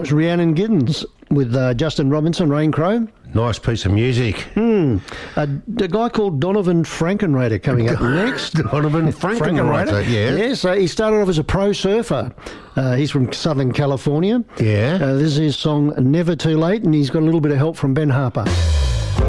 was Rhiannon Giddens with Justin Robinson, Rain Crow. Nice piece of music. A guy called Donovan Frankenreiter coming up next. Donovan Frankenreiter, yeah. Yes, he started off as a pro surfer. He's from Southern California. Yeah. This is his song Never Too Late, and he's got a little bit of help from Ben Harper.